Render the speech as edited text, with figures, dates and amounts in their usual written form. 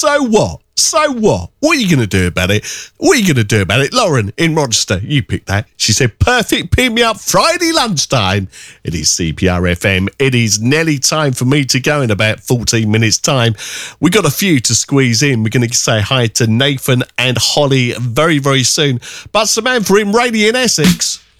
So what? So what? What are you going to do about it? What are you going to do about it? Lauren in Rochester, you picked that. She said, perfect, pick me up Friday lunchtime. It is CPR FM. It is nearly time for me to go in about 14 minutes' time. We got a few to squeeze in. We're going to say hi to Nathan and Holly very, very soon. But Samantha in Raleigh in Essex.